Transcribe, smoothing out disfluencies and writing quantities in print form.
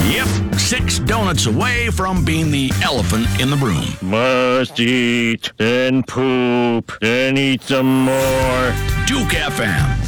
Yep, 6 donuts away from being the elephant in the room. Must eat, then poop, then eat some more. Duke FM.